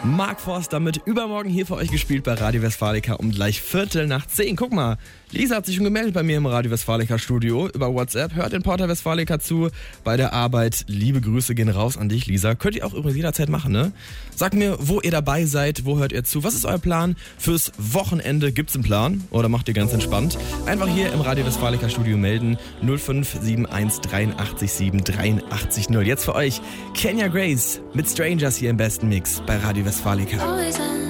Mark Forster mit Übermorgen hier für euch gespielt bei Radio Westfalica um gleich 10:15. Guck mal, Lisa hat sich schon gemeldet bei mir im Radio Westfalica Studio über WhatsApp. Hört den Porter Westfalica zu bei der Arbeit. Liebe Grüße gehen raus an dich, Lisa. Könnt ihr auch übrigens jederzeit machen, ne? Sagt mir, wo ihr dabei seid, wo hört ihr zu? Was ist euer Plan fürs Wochenende? Gibt's einen Plan? Oder macht ihr ganz entspannt? Einfach hier im Radio Westfalica Studio melden. 0571 83 7 83 0. Jetzt für euch Kenya Grace mit Strangers hier im besten Mix bei Radio Westfalica.